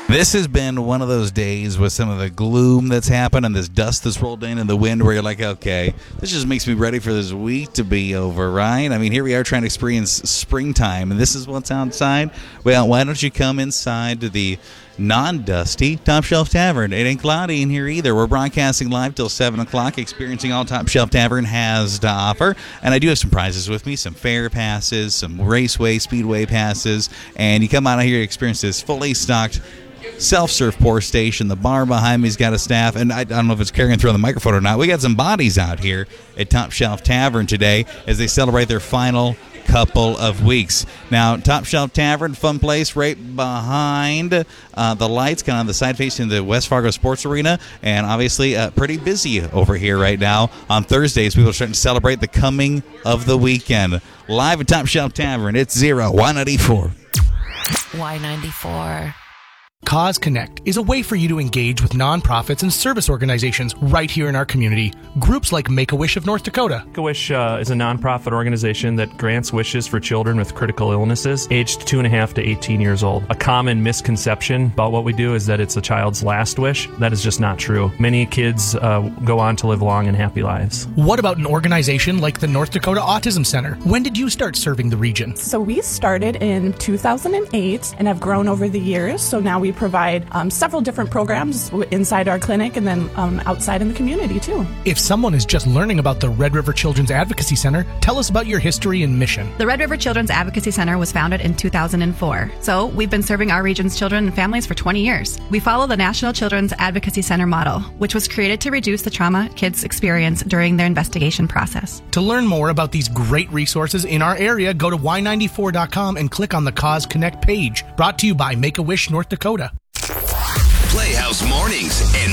This has been one of those days with some of the gloom that's happened and this dust that's rolled in and the wind where you're like, okay, this just makes me ready for this week to be over, right? I mean, here we are trying to experience springtime, and this is what's outside. Well, why don't you come inside to the non-dusty Top Shelf Tavern? It ain't cloudy in here either. We're broadcasting live till 7 o'clock, experiencing all Top Shelf Tavern has to offer. And I do have some prizes with me, some fair passes, some raceway, speedway passes. And you come out of here to experience this fully stocked self-serve pour station. The bar behind me's got a staff, and I don't know if it's carrying through on the microphone or not. We got some bodies out here at Top Shelf Tavern today as they celebrate their final couple of weeks. Now, Top Shelf Tavern, fun place right behind the lights, kind of on the side facing the West Fargo Sports Arena, and obviously pretty busy over here right now. On Thursdays, we will start to celebrate the coming of the weekend. Live at Top Shelf Tavern, it's Y94. Y94. Cause Connect is a way for you to engage with nonprofits and service organizations right here in our community. Groups like Make-A-Wish of North Dakota. Make-A-Wish is a nonprofit organization that grants wishes for children with critical illnesses aged 2.5 to 18 years old. A common misconception about what we do is that it's a child's last wish. That is just not true. Many kids go on to live long and happy lives. What about an organization like the North Dakota Autism Center? When did you start serving the region? So we started in 2008 and have grown over the years. So now we provide several different programs inside our clinic and then outside in the community too. If someone is just learning about the Red River Children's Advocacy Center, tell us about your history and mission. The Red River Children's Advocacy Center was founded in 2004. So we've been serving our region's children and families for 20 years. We follow the National Children's Advocacy Center model, which was created to reduce the trauma kids experience during their investigation process. To learn more about these great resources in our area, go to y94.com and click on the Cause Connect page. Brought to you by Make-A-Wish North Dakota. Playhouse Mornings and